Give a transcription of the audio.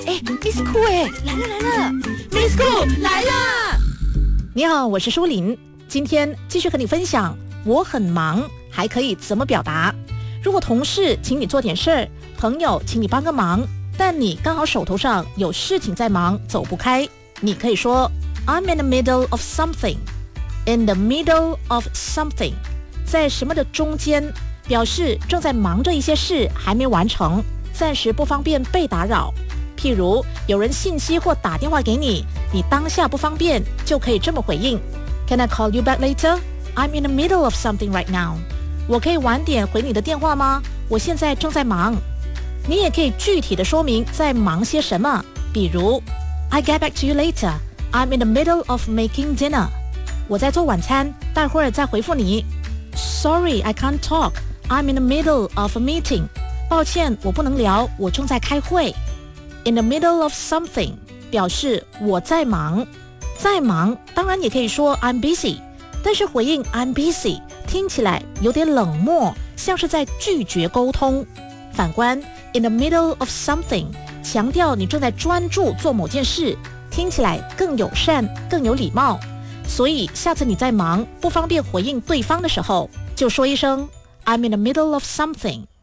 ，Miss Cool 来了 ，Miss Cool 来啦！ 你好，我是舒琳，今天继续和你分享我很忙还可以怎么表达。如果同事请你做点事儿，朋友请你帮个忙，但你刚好手头上有事情在忙，走不开，你可以说 I'm in the middle of something。 In the middle of something， 在什么的中间，表示正在忙着一些事还没完成，暂时不方便被打扰。譬如有人信息或打电话给你，你当下不方便，就可以这么回应 Can I call you back later? I'm in the middle of something right now。 我可以晚点回你的电话吗？我现在正在忙。你也可以具体的说明在忙些什么，比如 I get back to you later. I'm in the middle of making dinner。 我在做晚餐，待会儿再回复你。 Sorry, I can't talk. I'm in the middle of a meeting。 抱歉，我不能聊，我正在开会。 In the middle of something 表示我在忙。在忙当然也可以说 I'm busy， 但是回应 I'm busy 听起来有点冷漠，像是在拒绝沟通。反观 in the middle of something 强调你正在专注做某件事，听起来更友善，更有礼貌。所以下次你在忙不方便回应对方的时候，就说一声 I'm in the middle of something。